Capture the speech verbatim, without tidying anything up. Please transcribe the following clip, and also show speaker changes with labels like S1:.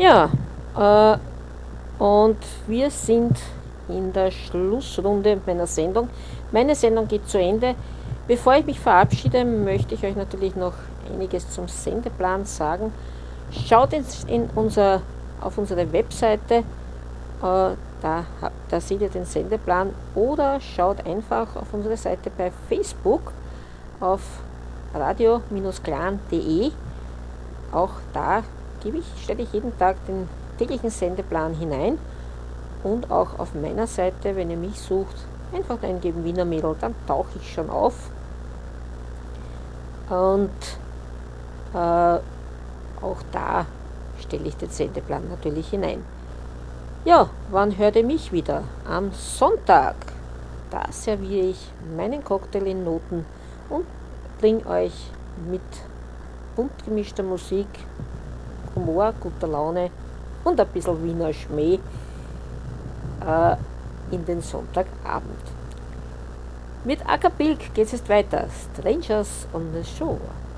S1: Ja, äh, und wir sind in der Schlussrunde meiner Sendung. Meine Sendung geht zu Ende. Bevor ich mich verabschiede, möchte ich euch natürlich noch einiges zum Sendeplan sagen. Schaut ins, in unser, auf unsere Webseite, äh, da, da seht ihr den Sendeplan, oder schaut einfach auf unsere Seite bei Facebook auf radio-clan punkt de. Auch da gebe ich, stelle ich jeden Tag den täglichen Sendeplan hinein, und auch auf meiner Seite, wenn ihr mich sucht, einfach eingeben Wiener Mädel, dann tauche ich schon auf. Und äh, auch da stelle ich den Sendeplan natürlich hinein. Ja, wann hört ihr mich wieder? Am Sonntag. Da serviere ich meinen Cocktail in Noten und bringe euch mit bunt gemischter Musik, Humor, guter Laune und ein bisschen Wiener Schmäh äh, in den Sonntagabend. Mit Acker Pilk geht es jetzt weiter. Strangers on the Shore.